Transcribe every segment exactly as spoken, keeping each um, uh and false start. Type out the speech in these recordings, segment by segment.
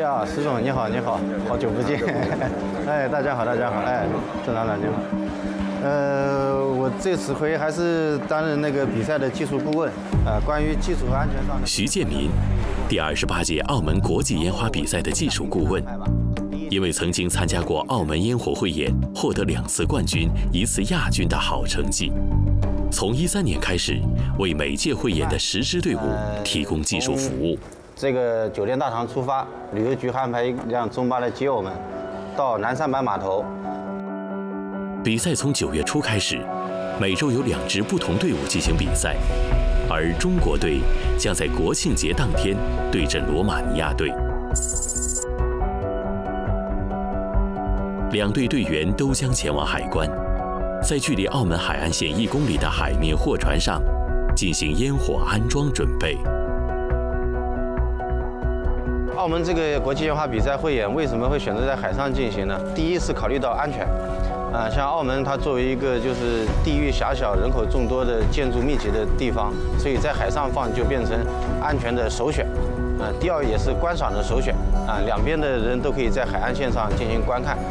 啊，石总你好，你好，好久不见。哎，大家好，大家好，哎，郑厂长你好。呃，我这次回还是担任那个比赛的技术顾问，呃，关于技术和安全上的。 徐建民，第二十八届澳门国际烟花比赛的技术顾问。因为曾经参加过澳门烟火汇演，获得两次冠军、一次亚军的好成绩。从一三年开始，为每届汇演的十支队伍提供技术服务。 这个酒店大堂出发，旅游局安排一辆中巴来接我们，到南三板码头。 比赛从九月初开始，每周有两支不同队伍进行比赛，而中国队将在国庆节当天对阵罗马尼亚队。两队队员都将前往海关，在距离澳门海岸线一公里的海面货船上进行烟火安装准备。 澳门这个国际烟花比赛汇演为什么会选择在海上进行呢？第一是考虑到安全，啊、呃，像澳门它作为一个就是地域狭小、人口众多的建筑密集的地方，所以在海上放就变成安全的首选。啊、呃，第二也是观赏的首选，啊、呃，两边的人都可以在海岸线上进行观看。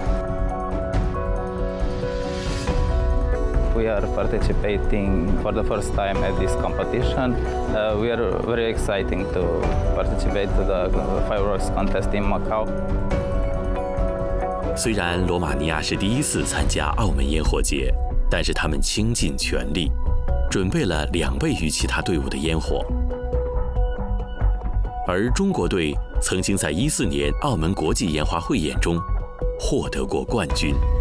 We are participating for the first time at this competition. Uh, we are very exciting to participate to the fireworks contest in Macau. 虽然罗马尼亚是第一次参加澳门烟火节，但是他们倾尽全力，准备了两倍于其他队伍的烟火。而中国队曾经在一四年澳门国际烟花汇演中获得过冠军。